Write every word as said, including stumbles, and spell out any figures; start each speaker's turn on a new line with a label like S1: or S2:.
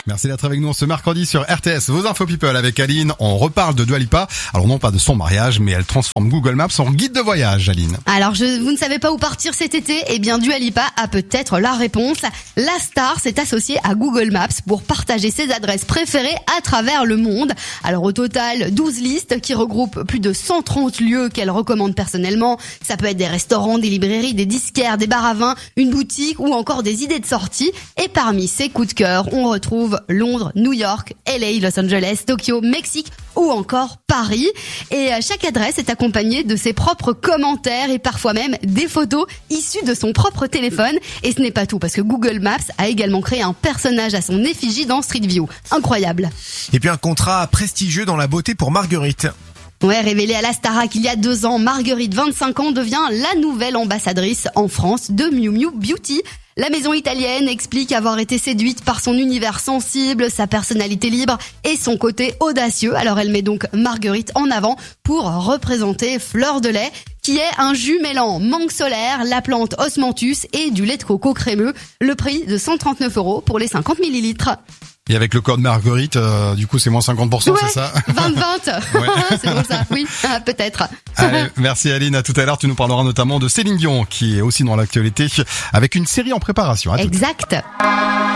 S1: Merci d'être avec nous ce mercredi sur R T S. Vos infos people avec Aline. On reparle de Dua Lipa. Alors non pas de son mariage, mais elle transforme Google Maps en guide de voyage, Aline.
S2: Alors je, vous ne savez pas où partir cet été? Eh bien Dua Lipa a peut-être la réponse. La star s'est associée à Google Maps pour partager ses adresses préférées à travers le monde. Alors au total, douze listes qui regroupent plus de cent trente lieux qu'elle recommande personnellement. Ça peut être des restaurants, des librairies, des disquaires, des bars à vin, une boutique ou encore des idées de sortie. Et parmi ses coups de cœur, on retrouve Londres, New York, L A, Los Angeles, Tokyo, Mexique ou encore Paris. Et chaque adresse est accompagnée de ses propres commentaires et parfois même des photos issues de son propre téléphone. Et ce n'est pas tout, parce que Google Maps a également créé un personnage à son effigie dans Street View. Incroyable.
S3: Et puis un contrat prestigieux dans la beauté pour Marguerite.
S2: Ouais, révélée à la Starac il y a deux ans, Marguerite, vingt-cinq ans, devient la nouvelle ambassadrice en France de Miu Miu Beauty. La maison italienne explique avoir été séduite par son univers sensible, sa personnalité libre et son côté audacieux. Alors elle met donc Marguerite en avant pour représenter Fleur de lait, qui est un jus mêlant mangue solaire, la plante Osmanthus et du lait de coco crémeux. Le prix de cent trente-neuf euros pour les cinquante millilitres.
S1: Et avec le code Marguerite, euh, du coup c'est moins cinquante pour cent,
S2: ouais,
S1: c'est ça?
S2: vingt vingt. Ouais. C'est drôle ça, oui, ah, peut-être.
S1: Allez, merci Aline, à tout à l'heure. Tu nous parleras notamment de Céline Dion, qui est aussi dans l'actualité, avec une série en préparation. À
S2: exact.